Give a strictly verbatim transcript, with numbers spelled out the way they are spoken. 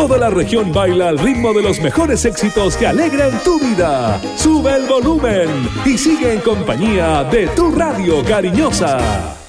Toda la región baila al ritmo de los mejores éxitos que alegran tu vida. Sube el volumen y sigue en compañía de tu radio cariñosa.